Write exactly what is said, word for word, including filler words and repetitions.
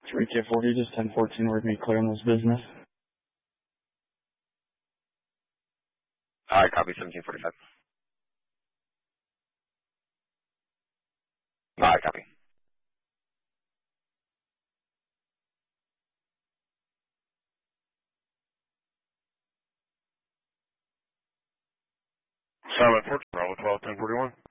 three K forty, just ten fourteen, with me clear on this business. Alright, copy seventeen forty-five. Alright, copy. Silent fourteen, Bravo twelve, ten forty-one.